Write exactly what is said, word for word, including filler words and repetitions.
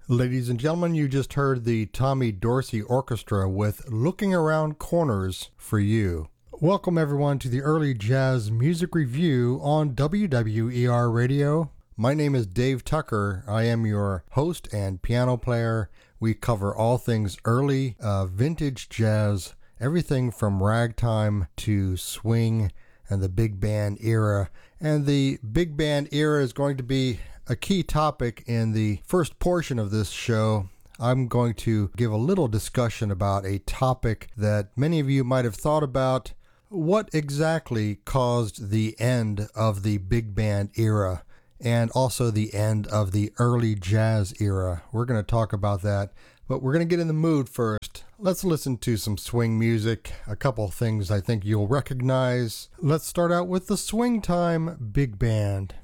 Ladies and gentlemen, you just heard the Tommy Dorsey Orchestra with Looking Around Corners for You. Welcome everyone to the Early Jazz Music Review on W W E R Radio. My name is Dave Tucker. I am your host and piano player. We cover all things early, uh, vintage jazz, everything from ragtime to swing and the big band era. And the big band era is going to be a key topic in the first portion of this show. I'm going to give a little discussion about a topic that many of you might have thought about. What exactly caused the end of the big band era and also the end of the early jazz era? We're going to talk about that, but we're going to get in the mood first. Let's listen to some swing music, a couple things I think you'll recognize. Let's start out with the Swing Time Big Band.